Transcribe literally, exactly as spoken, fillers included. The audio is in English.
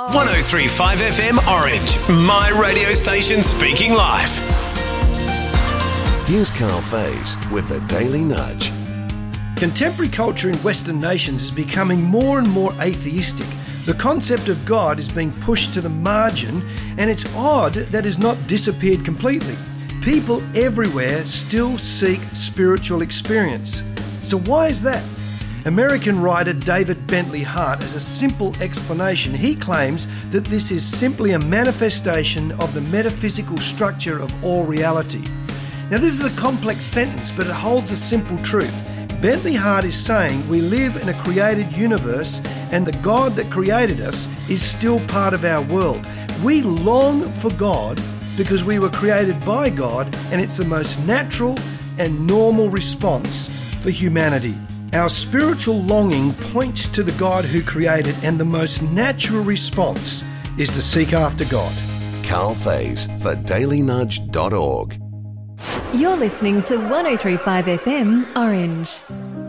one oh three point five F M Orange, my radio station speaking life. Here's Carl Faze with the Daily Nudge. Contemporary culture in Western nations is becoming more and more atheistic. The concept of God is being pushed to the margin, and it's odd that it has not disappeared completely. People everywhere still seek spiritual experience. So why is that? American writer David Bentley Hart has a simple explanation. He claims that this is simply a manifestation of the metaphysical structure of all reality. Now, this is a complex sentence, but it holds a simple truth. Bentley Hart is saying we live in a created universe, and the God that created us is still part of our world. We long for God because we were created by God, and it's the most natural and normal response for humanity. Our spiritual longing points to the God who created, and the most natural response is to seek after God. Carl Faze for daily nudge dot org. You're listening to one oh three point five F M Orange.